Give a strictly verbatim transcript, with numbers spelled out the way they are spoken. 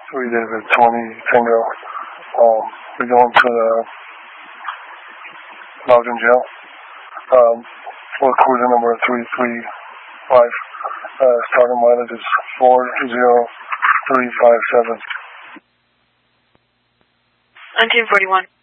three David, twenty Tango. Um, we're going to the Belgian jail. Um, for cruiser number three three five. Uh, starting mileage is four zero three five seven. nineteen forty-one.